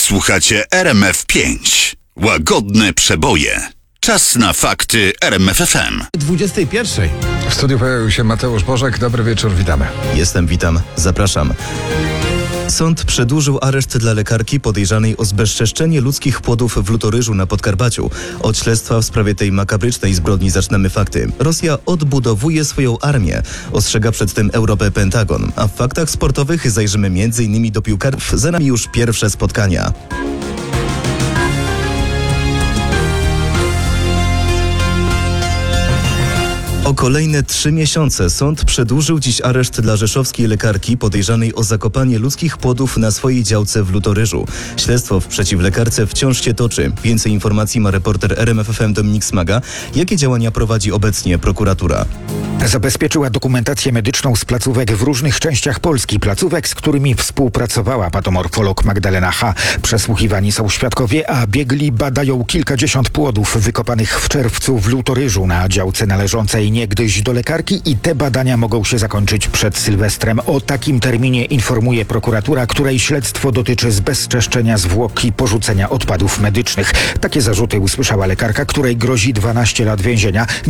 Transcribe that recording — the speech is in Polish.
Słuchacie RMF5. Łagodne przeboje. Czas na fakty RMF FM. 21. W studiu pojawił się Mateusz Bożek. Dobry wieczór, witamy. Witam, zapraszam. Sąd przedłużył areszt dla lekarki podejrzanej o zbezczeszczenie ludzkich płodów w Lutoryżu na Podkarpaciu. Od śledztwa w sprawie tej makabrycznej zbrodni zaczynamy fakty. Rosja odbudowuje swoją armię. Ostrzega przed tym Europę Pentagon. A w faktach sportowych zajrzymy m.in. do piłkarów. Za nami już pierwsze spotkania. O kolejne 3 miesiące sąd przedłużył dziś areszt dla rzeszowskiej lekarki podejrzanej o zakopanie ludzkich płodów na swojej działce w Lutoryżu. Śledztwo przeciw lekarce wciąż się toczy. Więcej informacji ma reporter RMF FM Dominik Smaga. Jakie działania prowadzi obecnie prokuratura? Zabezpieczyła dokumentację medyczną z placówek w różnych częściach Polski. Placówek, z którymi współpracowała patomorfolog Magdalena H. Przesłuchiwani są świadkowie, a biegli badają kilkadziesiąt płodów wykopanych w czerwcu w Lutoryżu na działce należącej niegdyś do lekarki i te badania mogą się zakończyć przed Sylwestrem. O takim terminie informuje prokuratura, której śledztwo dotyczy zbezczeszczenia zwłok i porzucenia odpadów medycznych. Takie zarzuty usłyszała lekarka, której grozi 12 lat więzienia.